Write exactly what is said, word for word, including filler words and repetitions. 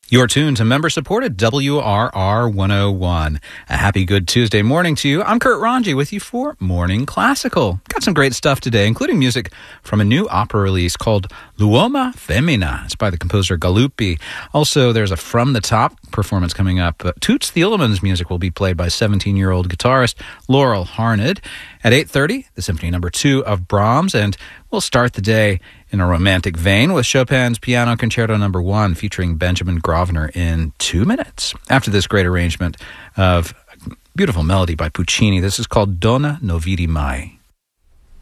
You're tuned to member-supported W R R one oh one. A happy good Tuesday morning to you. I'm Kurt Ranji with you for Morning Classical. Got some great stuff today, including music from a new opera release called L'Uomo Femmina. It's by the composer Galuppi. Also, there's a From the Top performance coming up. Uh, Toots Thielemans music will be played by seventeen-year-old guitarist Laurel Harned. At eight thirty, the Symphony Number two of Brahms, and we'll start the day in a romantic vein with Chopin's Piano Concerto Number one featuring Benjamin Grosvenor in two minutes. After this great arrangement of beautiful melody by Puccini, this is called Donna Non Vidi Mai.